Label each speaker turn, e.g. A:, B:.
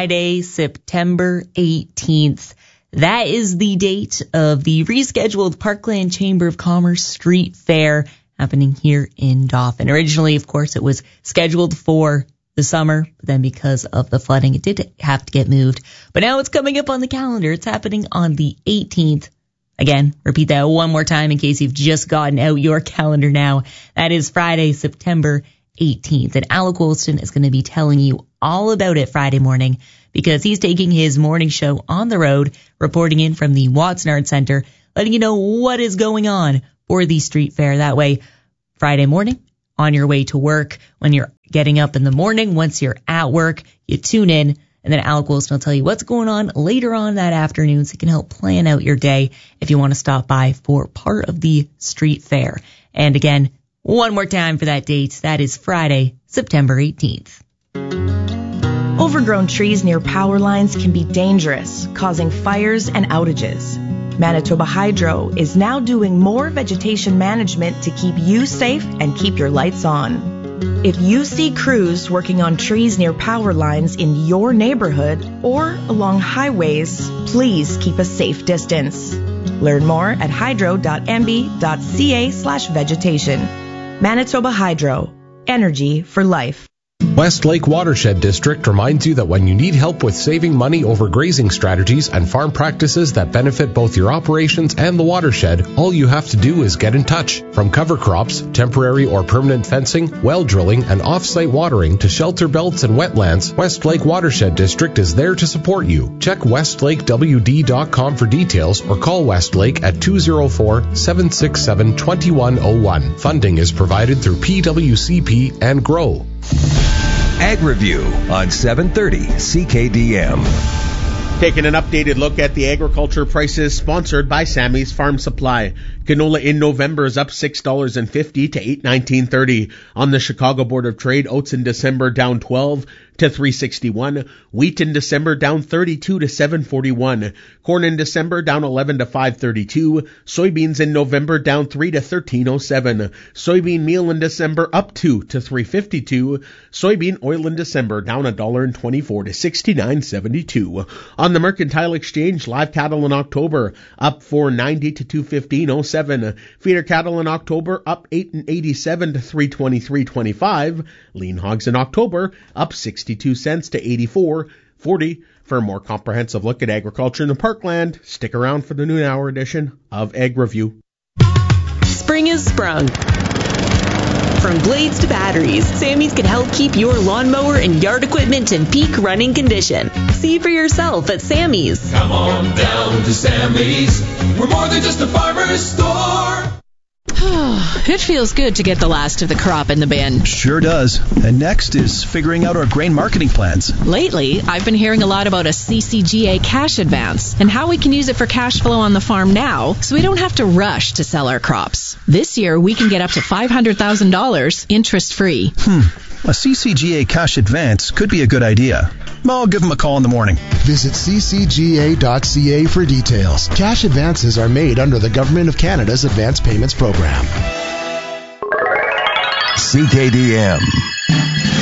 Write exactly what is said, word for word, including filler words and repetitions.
A: Friday, September eighteenth. That is the date of the rescheduled Parkland Chamber of Commerce Street Fair happening here in Dauphin. Originally, of course, it was scheduled for the summer, but then because of the flooding, it did have to get moved. But now it's coming up on the calendar. It's happening on the eighteenth. Again, repeat that one more time in case you've just gotten out your calendar now. That is Friday, September eighteenth. And Alec Wilson is going to be telling you all about it Friday morning because he's taking his morning show on the road, reporting in from the Watson Arts Center, letting you know what is going on for the street fair. That way, Friday morning, on your way to work, when you're getting up in the morning, once you're at work, you tune in, and then Alec Wilson will tell you what's going on later on that afternoon so you can help plan out your day if you want to stop by for part of the street fair. And again, one more time for that date, that is Friday, September eighteenth.
B: Overgrown trees near power lines can be dangerous, causing fires and outages. Manitoba Hydro is now doing more vegetation management to keep you safe and keep your lights on. If you see crews working on trees near power lines in your neighborhood or along highways, please keep a safe distance. Learn more at hydro.mb.ca slash vegetation. Manitoba Hydro. Energy for life.
C: Westlake Watershed District reminds you that when you need help with saving money over grazing strategies and farm practices that benefit both your operations and the watershed, all you have to do is get in touch. From cover crops, temporary or permanent fencing, well drilling, and off-site watering to shelter belts and wetlands, Westlake Watershed District is there to support you. Check westlake w d dot com for details or call Westlake at two oh four, seven six seven, two one oh one. Funding is provided through P W C P and GROW.
D: Ag Review on seven thirty C K D M.
E: Taking an updated look at the agriculture prices sponsored by Sammy's Farm Supply. Canola in November is up six dollars and fifty cents to eight nineteen thirty. On the Chicago Board of Trade, oats in December down twelve to three sixty-one. Wheat in December down thirty-two to seven forty-one. Corn in December down eleven to five thirty-two. Soybeans in November down three to thirteen oh seven. Soybean meal in December up two to three fifty-two. Soybean oil in December down one dollar and twenty-four cents to sixty-nine seventy-two. On the Mercantile Exchange, live cattle in October up four ninety to two fifteen oh seven. Feeder cattle in October up eight and eighty-seven to three twenty-three twenty-five. Lean hogs in October up sixty-two cents to eighty-four forty. For a more comprehensive look at agriculture in the Parkland, stick around for the noon hour edition of Ag Review.
F: Spring is sprung. From blades to batteries, Sammy's can help keep your lawnmower and yard equipment in peak running condition. See for yourself at Sammy's.
G: Come on down to Sammy's. We're more than just a farmer's store.
H: It feels good to get the last of the crop in the bin.
I: Sure does. And next is figuring out our grain marketing plans.
H: Lately, I've been hearing a lot about a C C G A cash advance and how we can use it for cash flow on the farm now so we don't have to rush to sell our crops. This year, we can get up to five hundred thousand dollars interest-free.
I: Hmm. A C C G A cash advance could be a good idea. I'll give them a call in the morning.
J: Visit c c g a dot c a for details. Cash advances are made under the Government of Canada's Advance Payments Program.
D: C K D M.